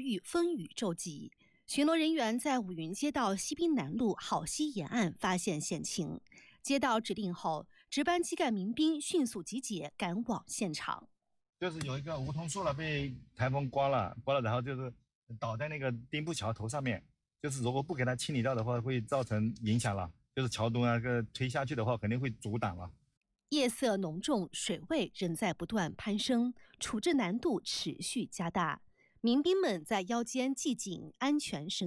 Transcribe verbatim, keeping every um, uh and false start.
遇风雨骤急。巡逻人员在五云街道西滨南路好西沿岸发现险情，接到指令后，值班基干民兵迅速集结，赶往现场。 就是有一个梧桐树了，被台风刮了，刮了，然后就是倒在那个丁步桥头上面。就是如果不给它清理掉的话，会造成影响了。就是桥墩啊，个推下去的话，肯定会阻挡了。 夜色浓重，水位仍在不断攀升，处置难度持续加大。民兵们在腰间系紧安全绳。